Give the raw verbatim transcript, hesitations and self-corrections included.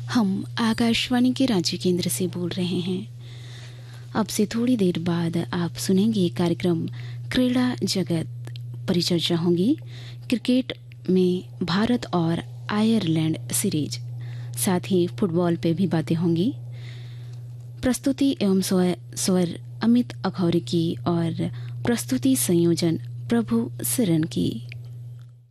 हम आकाशवाणी के रांची केंद्र से बोल रहे हैं। अब से थोड़ी देर बाद आप सुनेंगे कार्यक्रम क्रीड़ा जगत। परिचर्चा होगी क्रिकेट में भारत और आयरलैंड सीरीज, साथ ही फुटबॉल पे भी बातें होंगी। प्रस्तुति एवं स्वर, स्वर अमित अखौरी की और प्रस्तुति संयोजन प्रभु सिरन की।